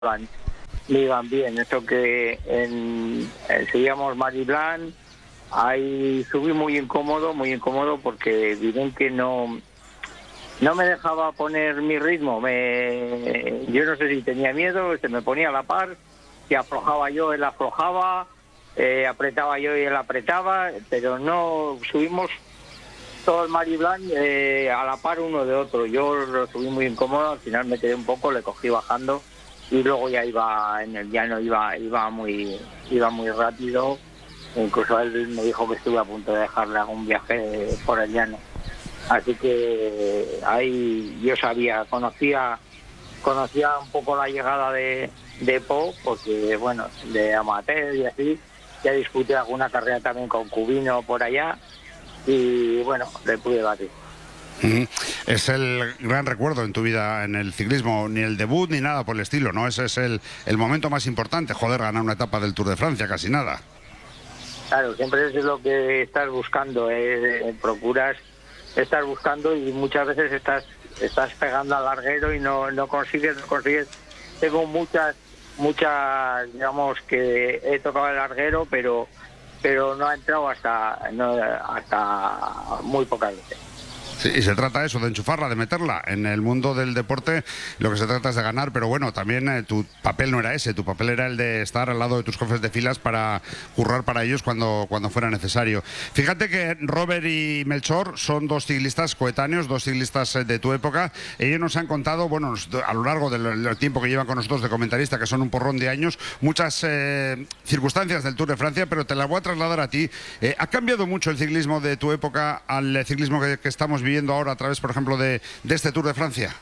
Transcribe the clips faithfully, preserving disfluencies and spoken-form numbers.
iban, iban bien. Eso que en, en seguíamos Mariblan, ahí subí muy incómodo, muy incómodo porque miren que no no me dejaba poner mi ritmo. Me, yo no sé si tenía miedo, se me ponía a la par, si aflojaba yo, él aflojaba, eh, apretaba yo y él apretaba, pero no subimos todo el Mariblan eh, a la par uno de otro. Yo lo subí muy incómodo, al final me quedé un poco, le cogí bajando y luego ya iba en el llano, iba iba muy iba muy rápido. Incluso él me dijo que estuve a punto de dejarle algún viaje por el llano. Así que ahí yo sabía, conocía conocía un poco la llegada de, de Po, porque bueno, de amateur y así, ya disputé alguna carrera también con Cubino por allá y bueno, le pude batir. Mm, es el gran recuerdo en tu vida en el ciclismo, ni el debut ni nada por el estilo, ¿no? Ese es el, el momento más importante, joder, ganar una etapa del Tour de Francia, casi nada. Claro, siempre es lo que estás buscando, eh, procuras estar buscando y muchas veces estás estás pegando al larguero y no, no consigues, no consigues. Tengo muchas, muchas, digamos que he tocado el larguero, pero pero no ha entrado hasta, no, hasta muy pocas veces. Sí, y se trata eso, de enchufarla, de meterla. En el mundo del deporte lo que se trata es de ganar, pero bueno, también eh, tu papel no era ese, tu papel era el de estar al lado de tus jefes de filas para currar para ellos cuando, cuando fuera necesario. Fíjate que Robert y Melchor son dos ciclistas coetáneos, dos ciclistas de tu época. Ellos nos han contado, bueno, a lo largo del, del tiempo que llevan con nosotros de comentarista, que son un porrón de años, muchas eh, circunstancias del Tour de Francia, pero te las voy a trasladar a ti. Eh, ¿Ha cambiado mucho el ciclismo de tu época al ciclismo que, que estamos viviendo viendo ahora a través, por ejemplo, de, de este Tour de Francia?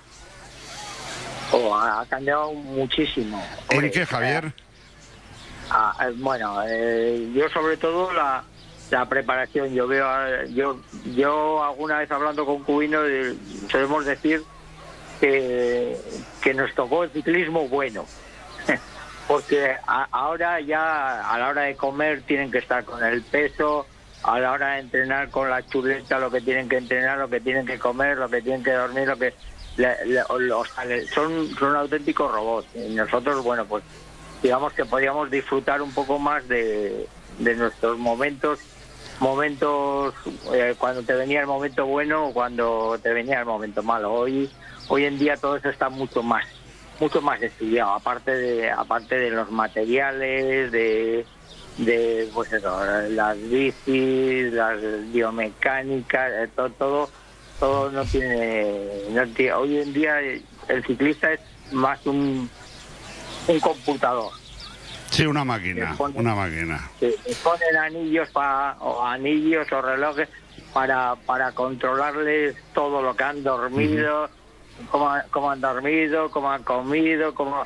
Oh, ha cambiado muchísimo. ¿En Hombre, qué, Javier? Eh, ah, bueno, eh, yo sobre todo la, la preparación. Yo veo, yo yo alguna vez hablando con Cubino, eh, solemos decir que, que nos tocó el ciclismo bueno. Porque a, ahora ya a la hora de comer tienen que estar con el peso, a la hora de entrenar con la chuleta, lo que tienen que entrenar, lo que tienen que comer, lo que tienen que dormir, lo que le, le, los, son, son auténticos robots. Y nosotros, bueno, pues digamos que podíamos disfrutar un poco más de, de nuestros momentos, momentos eh, cuando te venía el momento bueno o cuando te venía el momento malo. Hoy, hoy en día todo eso está mucho más, mucho más estudiado, aparte de, aparte de los materiales, de de pues eso, las bicis, las biomecánicas, todo todo, todo no tiene, no tiene. Hoy en día el ciclista es más un un computador. Sí, una máquina, ponen, una máquina. Se ponen anillos para o anillos o relojes para para controlarles todo lo que han dormido, uh-huh. cómo, cómo han dormido, cómo han comido, cómo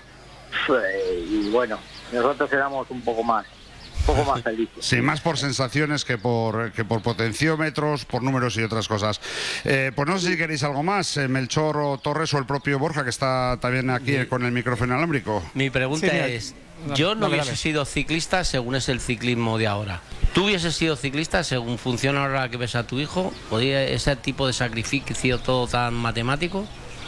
y bueno, nosotros éramos un poco más un poco más felices. Sí, más por sensaciones que por que por potenciómetros, por números y otras cosas. Eh, pues no sé si queréis algo más, eh, Melchor o Torres o el propio Borja, que está también aquí sí. con el micrófono inalámbrico. Mi pregunta sí, es, yo no dale, hubiese dale. sido ciclista según es el ciclismo de ahora. ¿Tú hubieses sido ciclista según funciona ahora que ves a tu hijo? ¿Podría ese tipo de sacrificio todo tan matemático?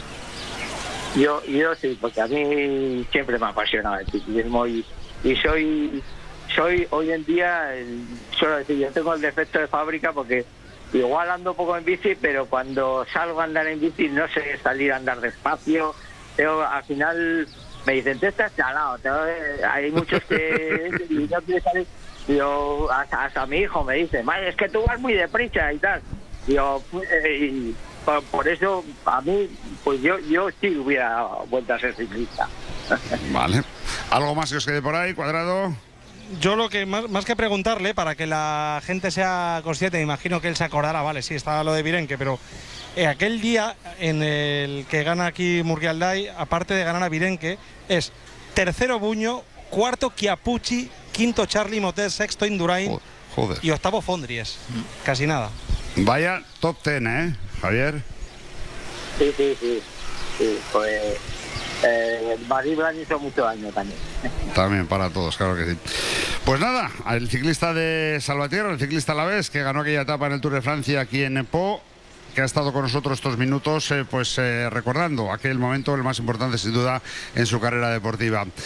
Yo, yo sí, porque a mí siempre me ha apasionado el ciclismo y, y soy... Soy hoy en día, suelo decir, yo tengo el defecto de fábrica porque igual ando poco en bici, pero cuando salgo a andar en bici no sé salir a andar despacio. Tengo, al final me dicen, tú estás chalado, hay muchos que no quieren salir. Yo, hasta, hasta mi hijo me dice, madre, es que tú vas muy deprisa y tal. Yo, y por, por eso, a mí, pues yo, yo sí hubiera vuelto a ser ciclista. Vale. ¿Algo más que os quede por ahí, Cuadrado? Yo lo que más, más que preguntarle, para que la gente sea consciente, me imagino que él se acordará, vale, sí, estaba lo de Virenque, pero eh, aquel día en el que gana aquí Murrialdai, aparte de ganar a Virenque, es tercero Buño, cuarto Chiappucci, quinto Charly Motet, sexto Indurain Joder. y octavo Fondries. Casi nada. Vaya top ten, ¿eh, Javier? Sí, sí, sí, sí, pues... Eh, Mariblan hizo mucho daño también. También para todos, claro que sí. Pues nada, el ciclista de Salvatierra, el ciclista alavés que ganó aquella etapa en el Tour de Francia aquí en Po, que ha estado con nosotros estos minutos, eh, pues eh, recordando aquel momento, el más importante sin duda en su carrera deportiva.